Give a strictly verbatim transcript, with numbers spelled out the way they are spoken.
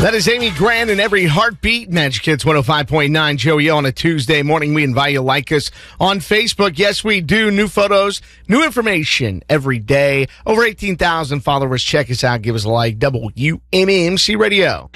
That is Amy Grant and Every Heartbeat. Magic Hits one oh five point nine. Joey on a Tuesday morning. We invite you to like us on Facebook. Yes, we do. New photos, new information every day. Over eighteen thousand followers. Check us out. Give us a like. W M M C Radio.